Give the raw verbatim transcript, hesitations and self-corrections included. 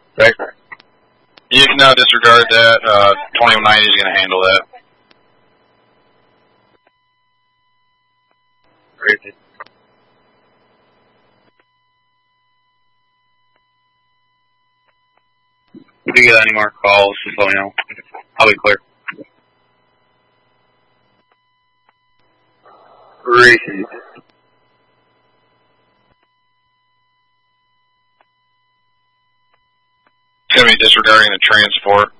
Right. You can now disregard that. Uh, twenty-one ninety is going to handle that. Great. If you get any more calls, just let me know. I'll be clear. Great. It's going to be disregarding the transport.